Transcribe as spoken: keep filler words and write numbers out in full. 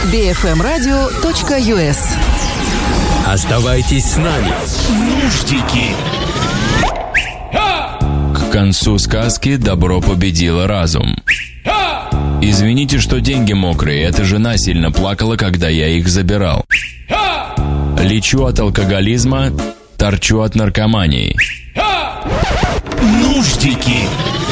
би эф эм радио точка ю эс. Оставайтесь с нами. Нуждики. К концу сказки добро победило разум. Извините, что деньги мокрые. Эта жена сильно плакала, когда я их забирал. Лечу от алкоголизма, торчу от наркомании. Нуждики.